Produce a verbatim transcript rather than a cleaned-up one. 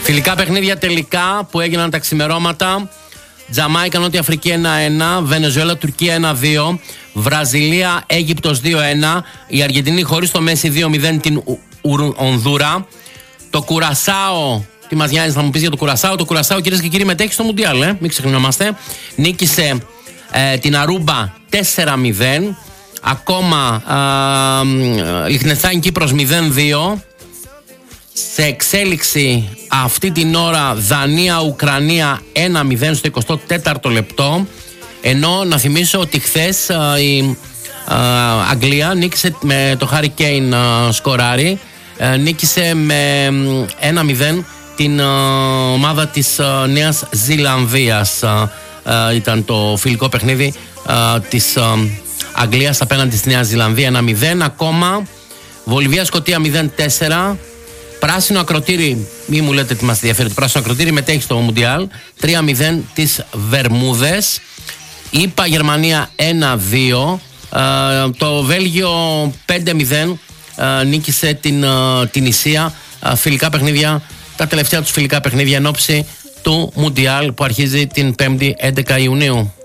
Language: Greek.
Φιλικά παιχνίδια τελικά που έγιναν τα ξημερώματα. Τζαμάικα, Νότια Αφρική ένα ένα, Βενεζουέλα, Τουρκία ένα δύο, Βραζιλία, Αίγυπτος δύο ένα, η Αργεντινή χωρίς το Μέση δύο μηδέν την Ονδούρα. Το Κουρασάο, τι μας νοιάζει να μου πεις για το Κουρασάο? Το Κουρασάο, κυρίες και κύριοι, μετέχει στο Μουντιάλ, ε? μην ξεχνιόμαστε. Νίκησε ε, την Αρούμπα τέσσερα μηδέν. Ακόμα ε, Λιχτενστάιν Κύπρος μηδέν δύο. Σε εξέλιξη αυτή την ώρα Δανία-Ουκρανία ένα μηδέν στο εικοστό τέταρτο λεπτό. Ενώ να θυμίσω ότι χθες η Αγγλία νίκησε με το Harry Kane σκοράρι, νίκησε με ένα μηδέν την ομάδα της Νέας Ζηλανδίας. Ήταν το φιλικό παιχνίδι της Αγγλίας απέναντι στη Νέα Ζηλανδία, ένα μηδέν. Ακόμα Βολιβία-Σκωτία μηδέν τέσσερα. Πράσινο ακροτήρι, μη μου λέτε τι μας ενδιαφέρει, το πράσινο ακροτήρι μετέχει στο Μουντιάλ, τρία μηδέν τις Βερμούδες. ΗΠΑ Γερμανία ένα δύο. ε, το Βέλγιο πέντε μηδέν ε, νίκησε την, ε, την Ισία. ε, φιλικά παιχνίδια, τα τελευταία τους φιλικά παιχνίδια εν ώψη του Μουντιάλ που αρχίζει την πέμπτη έντεκα Ιουνίου.